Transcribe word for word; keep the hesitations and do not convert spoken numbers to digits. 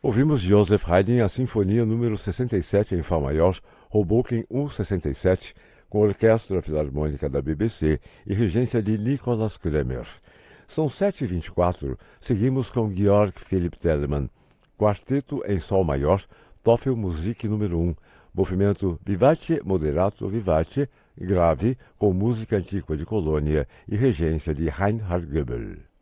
Ouvimos Joseph Haydn a Sinfonia número sessenta e sete em Fá maior, Hoboken cento e sessenta e sete, com a Orquestra Filarmônica da B B C e regência de Nicholas Kremer. São sete e vinte e quatro, seguimos com Georg Philipp Telemann, Quarteto em Sol maior, Toffel Musik número um, movimento vivace, moderato, vivace, grave, com música antiga de Colônia e regência de Reinhard Goebel.